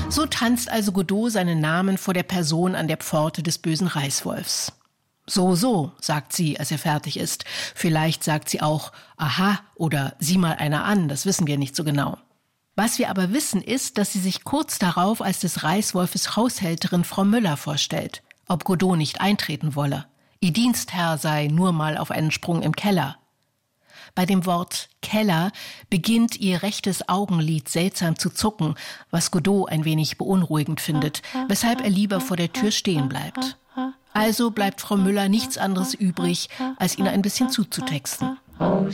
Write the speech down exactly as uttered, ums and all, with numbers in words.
So tanzt also Godot seinen Namen vor der Person an der Pforte des bösen Reißwolfs. So, so, sagt sie, als er fertig ist. Vielleicht sagt sie auch, aha, oder sieh mal einer an, das wissen wir nicht so genau. Was wir aber wissen ist, dass sie sich kurz darauf als des Reißwolfes Haushälterin Frau Müller vorstellt, ob Godot nicht eintreten wolle. Ihr Dienstherr sei nur mal auf einen Sprung im Keller. Bei dem Wort Keller beginnt ihr rechtes Augenlid seltsam zu zucken, was Godot ein wenig beunruhigend findet, weshalb er lieber vor der Tür stehen bleibt. Also bleibt Frau Müller nichts anderes übrig, als ihn ein bisschen zuzutexten.